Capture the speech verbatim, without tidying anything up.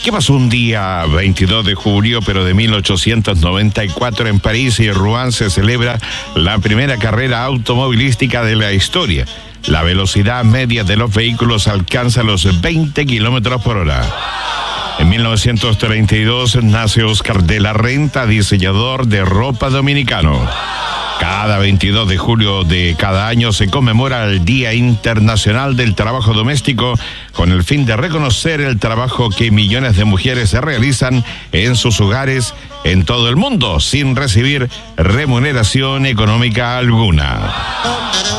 ¿Qué pasó un día veintidós de julio, pero de mil ochocientos noventa y cuatro en París y Rouen se celebra la primera carrera automovilística de la historia? La velocidad media de los vehículos alcanza los veinte kilómetros por hora. En mil novecientos treinta y dos nace Oscar de la Renta, diseñador de ropa dominicano. Cada veintidós de julio de cada año se conmemora el Día Internacional del Trabajo Doméstico con el fin de reconocer el trabajo que millones de mujeres realizan en sus hogares en todo el mundo sin recibir remuneración económica alguna.